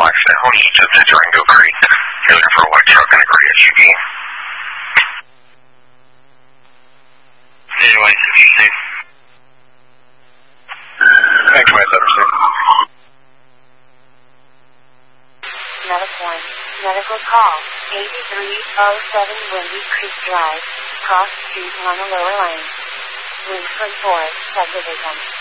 然后你一直在Durango Creek looking for a white truck and a gray SUV. Anyways, interesting. Thanks, my understand. Medical call, 8307 Windy Creek Drive, Cross Street on the lower lane. Wingfoot Forest subdivision.